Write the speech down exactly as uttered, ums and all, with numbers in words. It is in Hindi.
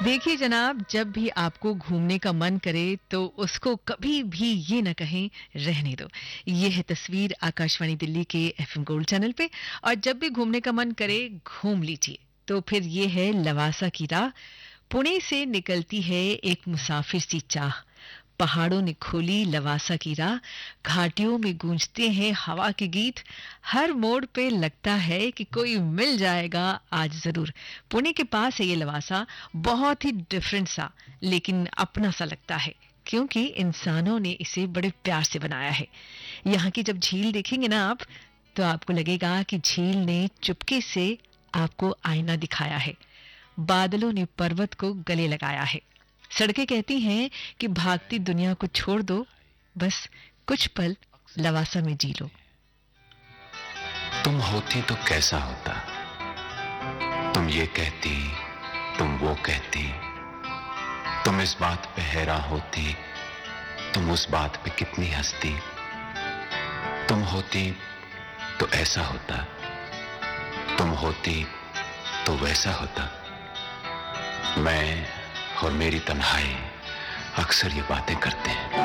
देखिए जनाब, जब भी आपको घूमने का मन करे तो उसको कभी भी ये ना कहें रहने दो। ये है तस्वीर आकाशवाणी दिल्ली के एफएम गोल्ड चैनल पे। और जब भी घूमने का मन करे घूम लीजिए। तो फिर ये है लवासा की राह। पुणे से निकलती है एक मुसाफिर सी चाह। पहाड़ों ने खोली लवासा की राह, घाटियों में गूंजते हैं हवा के गीत। हर मोड़ पे लगता है कि कोई मिल जाएगा आज जरूर। पुणे के पास है ये लवासा, बहुत ही डिफरेंट सा लेकिन अपना सा लगता है, क्योंकि इंसानों ने इसे बड़े प्यार से बनाया है। यहाँ की जब झील देखेंगे ना आप, तो आपको लगेगा कि झील ने चुपके से आपको आईना दिखाया है। बादलों ने पर्वत को गले लगाया है। सड़कें कहती हैं कि भागती दुनिया को छोड़ दो, बस कुछ पल लवासा में जी लो। तुम होती तो कैसा होता, तुम ये कहती, तुम वो कहती, तुम इस बात पे हैरान होती, तुम उस बात पे कितनी हंसती। तुम होती तो ऐसा होता, तुम होती तो वैसा होता। मैं और मेरी तन्हाई अक्सर ये बातें करते हैं।